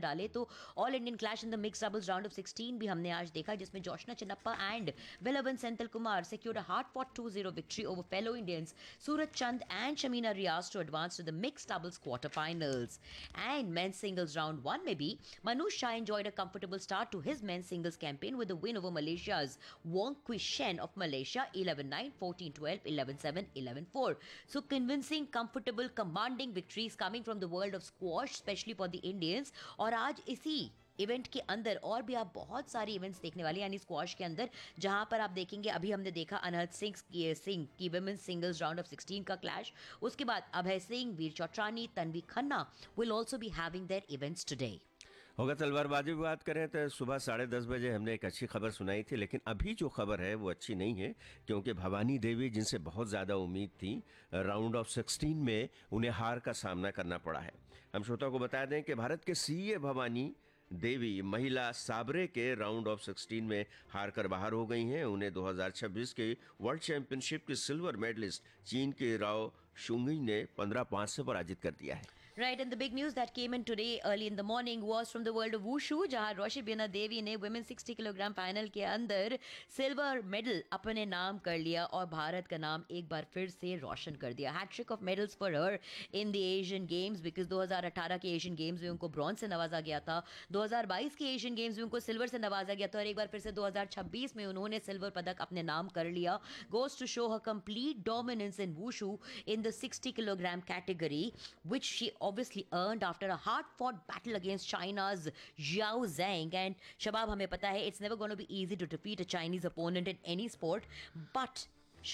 डाले तो all Indian clash in the mix doubles round of 16 भी हमने आज देखा, जिसमें Joshna Chinnappa and विलवन Senthil Kumar secured a hard-fought 2-0 victory over fellow Indians Suraj Chand and Shamina Riaz to advance to the mixed doubles quarterfinals. And men's singles round 1 में भी Manoj Shah enjoyed a comfortable start to his men's singles campaign with a win over Malaysia's Wong Kui Shen of Malaysia 11-9, 14-12, 11-7, 11-4. So convincing, comfortable, commanding victories coming from the world of squash, especially for the Indians. और आज इसी event के अंदर और भी आप बहुत सारे इवेंट्स देखने वाले, यानी स्क्वाश के अंदर, जहां पर आप देखेंगे अभी हमने देखा अनहद सिंह की वुमेन्स सिंगल्स राउंड ऑफ 16 का क्लैश. उसके बाद अभय सिंह, वीर चौटानी, Tanvi Khanna will also be having their events today. होगा तलवारबाजी की बात करें तो सुबह 10:30 बजे हमने एक अच्छी खबर सुनाई थी, लेकिन अभी जो खबर है वो अच्छी नहीं है, क्योंकि भवानी देवी, जिनसे बहुत ज़्यादा उम्मीद थी, राउंड ऑफ 16 में उन्हें हार का सामना करना पड़ा है. हम श्रोता को बता दें कि भारत के सीए भवानी देवी महिला साबरे के राउंड ऑफ 16 में हार कर बाहर हो गई हैं. उन्हें 2026 के वर्ल्ड चैंपियनशिप के सिल्वर मेडलिस्ट चीन के राव शुंगी ने 15-5 से पराजित कर दिया है. Right, and the big news that came in today early in the morning was from the world of wushu, जहां रोशी बीना देवी ने women's 60 किलोग्राम फाइनल के अंदर सिल्वर मेडल अपने नाम कर लिया और भारत का नाम एक बार फिर से रोशन कर दिया. Hat trick of medals for her in the Asian games, because 2018 के एशियन गेम्स में उनको ब्रॉन्ज से नवाजा गया था, 2022 के एशियन गेम्स में उनको सिल्वर से नवाजा गया था, और एक बार फिर से 2026 में उन्होंने सिल्वर पदक अपने नाम कर लिया. Goes to show her complete dominance in wushu in the 60 kilogram category, which she obviously earned after a hard-fought battle against China's Zhao Zhang. And Shabab, हमें पता है it's never going to be easy to defeat a Chinese opponent in any sport, but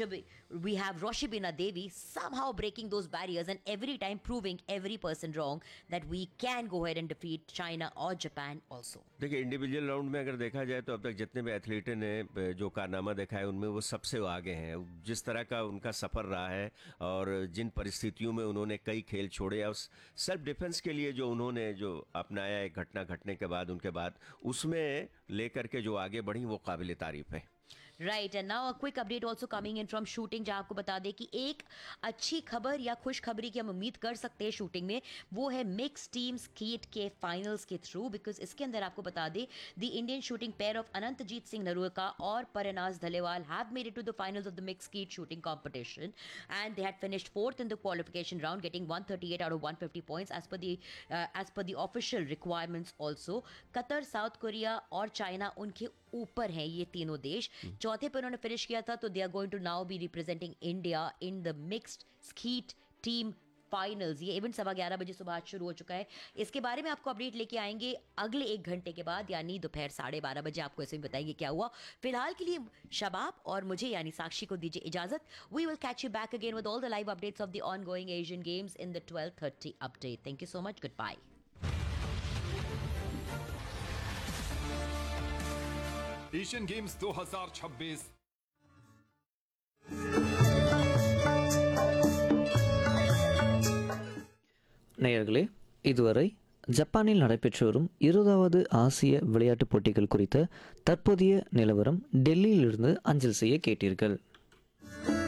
we have Roshibina Devi somehow breaking those barriers and every time proving every person wrong that we can go ahead and defeat China or Japan also. देखिए, individual round में अगर देखा जाए तो अब तक जितने भी एथलीट ने जो कारनामा देखा है उनमें वो सबसे आगे हैं. जिस तरह का उनका सफ़र रहा है और जिन परिस्थितियों में उन्होंने कई खेल छोड़े, और सेल्फ डिफेंस के लिए जो उन्होंने जो अपनाया एक घटना घटने के बाद, उनके बाद उसमें लेकर के जो आगे बढ़ी, वो काबिल तारीफ है. Right, and now a quick update also coming in from shooting, जहां आपको बता दें कि एक अच्छी खबर या खुशखबरी की हम उम्मीद कर सकते हैं शूटिंग में, वो है मिक्स टीम स्कीट के फाइनल्स के थ्रू, बिकॉज इसके अंदर आपको बता दें the Indian shooting pair of Anantjeet Singh Naruka और Parnaaz धलेवाल have made it to the finals of the mix skeet shooting competition, and they had finished 4th in the qualification round, getting 138 out of 150 points as per the official requirements also. Qatar, south Korea और China उनके ऊपर हैं ये तीनों देश. चौथे पर उन्होंने फिनिश किया था, तो they are going to now be representing India in the mixed skeet team finals. ये इवेंट 11:15 बजे सुबह आज शुरू हो चुका है. इसके बारे में आपको अपडेट लेके आएंगे अगले 1 घंटे के बाद, यानी दोपहर 12:30 बजे आपको ऐसे भी बताएंगे क्या हुआ. फिलहाल के लिए शबाब और मुझे यानी साक्षी को दीजिए इजाजत. We will catch you back again with all the live updates of the ongoing Asian games in the 12:30 update. Thank you so much. Good bye. Asian games 2026 நேயர்களே, இதுவரை ஜப்பானில் நடைபெற்று வரும் 20வது ஆசிய விளையாட்டுப் போட்டிகள் குறித்த தற்போதைய நிலவரம் டெல்லியிலிருந்து அஞ்சல் செய்ய கேட்டீர்கள்.